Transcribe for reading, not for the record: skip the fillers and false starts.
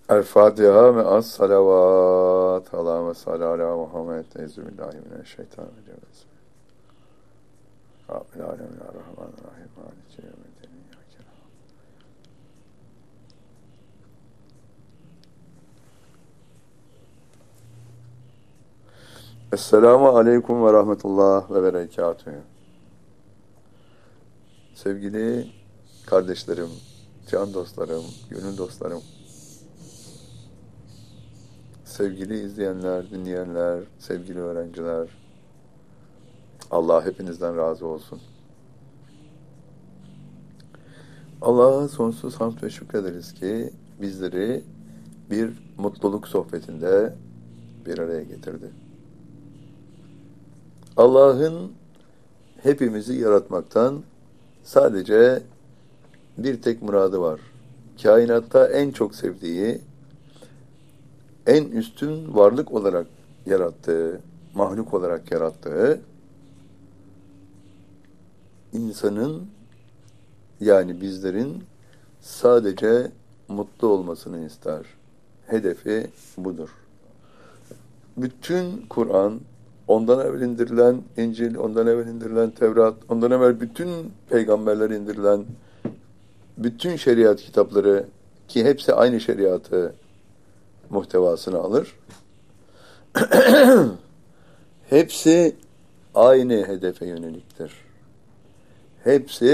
El Fatiha ve as salavat. Allahümme salli ala Muhammed. Euzubillahimineşşeytanirracim. Rabbil alemin errahmanirrahim. Maliki yevmiddin. Esselamu aleyküm ve rahmetullah ve berekatühü. Sevgili kardeşlerim, can dostlarım, gönül dostlarım, sevgili izleyenler, dinleyenler, sevgili öğrenciler, Allah hepinizden razı olsun. Allah'a sonsuz hamd ve şükrederiz ki bizleri bir mutluluk sohbetinde bir araya getirdi. Allah'ın hepimizi yaratmaktan sadece bir tek muradı var. Kainatta en çok sevdiği, en üstün varlık olarak yarattığı, mahluk olarak yarattığı insanın, yani bizlerin sadece mutlu olmasını ister. Hedefi budur. Bütün Kur'an, ondan evvel indirilen İncil, ondan evvel indirilen Tevrat, ondan evvel bütün peygamberler indirilen bütün şeriat kitapları, ki hepsi aynı şeriatı muhtevasını alır. Hepsi aynı hedefe yöneliktir. Hepsi